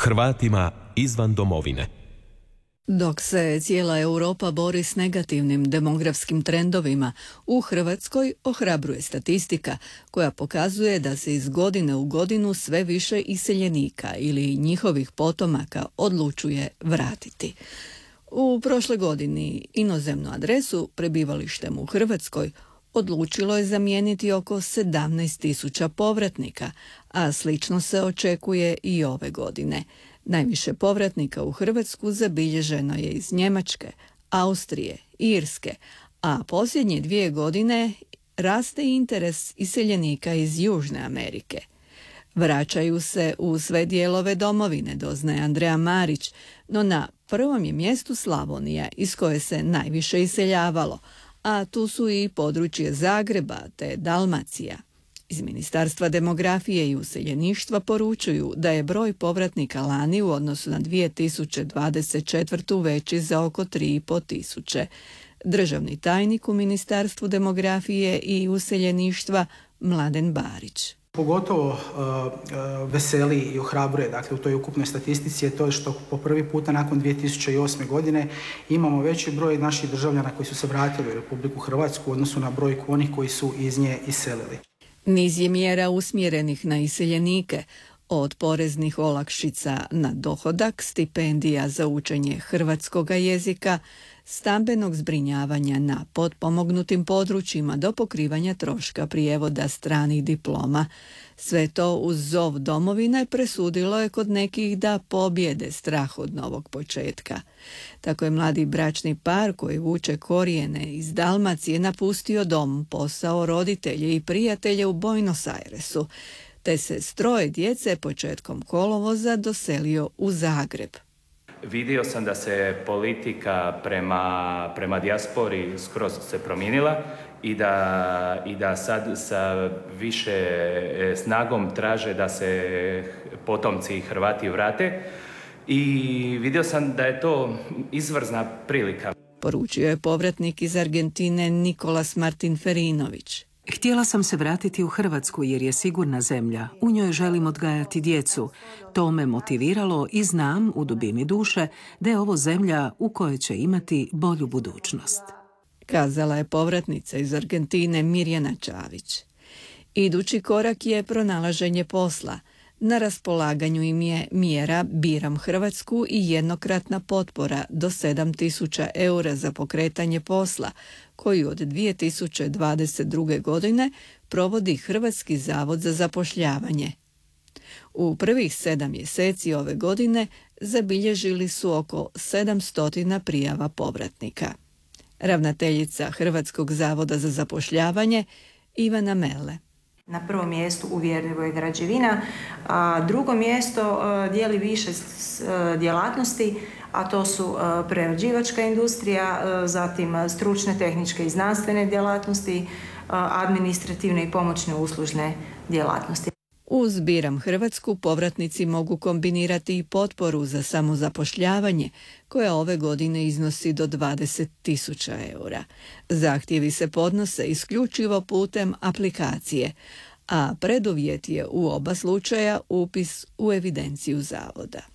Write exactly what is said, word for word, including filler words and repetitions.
Hrvatima izvan domovine. Dok se cijela Europa bori s negativnim demografskim trendovima, u Hrvatskoj ohrabruje statistika koja pokazuje da se iz godine u godinu sve više iseljenika ili njihovih potomaka odlučuje vratiti. U prošloj godini inozemnu adresu prebivalištem u Hrvatskoj odlučilo je zamijeniti oko sedamnaest tisuća povratnika, a slično se očekuje i ove godine. Najviše povratnika u Hrvatsku zabilježeno je iz Njemačke, Austrije, Irske, a posljednje dvije godine raste interes iseljenika iz Južne Amerike. Vraćaju se u sve dijelove domovine, doznaje Andreja Marić, no na prvom je mjestu Slavonija, iz koje se najviše iseljavalo, a tu su i područje Zagreba te Dalmacija. Iz Ministarstva demografije i useljeništva poručuju da je broj povratnika lani u odnosu na dvije tisuće dvadeset četvrtu veći za oko tri i pol tisuće. Državni tajnik u Ministarstvu demografije i useljeništva Mladen Barić. Pogotovo uh, uh, veseli i ohrabruje, dakle, u toj ukupnoj statistici je to što po prvi puta nakon dvije tisuće osme. godine imamo veći broj naših državljana koji su se vratili u Republiku Hrvatsku u odnosu na brojku onih koji su iz nje iselili. Niz je mjera usmjerenih na iseljenike, od poreznih olakšica na dohodak, stipendija za učenje hrvatskoga jezika, stambenog zbrinjavanja na potpomognutim područjima do pokrivanja troška prijevoda stranih diploma. Sve to uz zov domovine presudilo je kod nekih da pobjede strah od novog početka. Tako je mladi bračni par koji vuče korijene iz Dalmacije napustio dom, posao, roditelje i prijatelje u Buenos Airesu, te se s troje djece početkom kolovoza doselio u Zagreb. Vidio sam da se politika prema, prema dijaspori skroz se promijenila i da, i da sad sa više snagom traže da se potomci Hrvati vrate i vidio sam da je to izvrsna prilika. Poručio je povratnik iz Argentine Nikolas Martin Ferinović. Htjela sam se vratiti u Hrvatsku jer je sigurna zemlja. U njoj želim odgajati djecu. To me motiviralo i znam u dubini duše da je ovo zemlja u kojoj će imati bolju budućnost. Kazala je povratnica iz Argentine Mirjana Čavić. Idući korak je pronalaženje posla. Na raspolaganju im je mjera Biram Hrvatsku i jednokratna potpora do sedam tisuća eura za pokretanje posla, koju od dvije tisuće dvadeset druge. godine provodi Hrvatski zavod za zapošljavanje. U prvih sedam mjeseci ove godine zabilježili su oko sedamsto prijava povratnika. Ravnateljica Hrvatskog zavoda za zapošljavanje Ivana Mele. Na prvom mjestu uvjerljivo je građevina, a drugo mjesto dijeli više djelatnosti, a to su prerađivačka industrija, zatim stručne, tehničke i znanstvene djelatnosti, administrativne i pomoćne uslužne djelatnosti. Uz Biram Hrvatsku povratnici mogu kombinirati i potporu za samozapošljavanje, koja ove godine iznosi do dvadeset tisuća eura. Zahtjevi se podnose isključivo putem aplikacije, a preduvjet je u oba slučaja upis u evidenciju zavoda.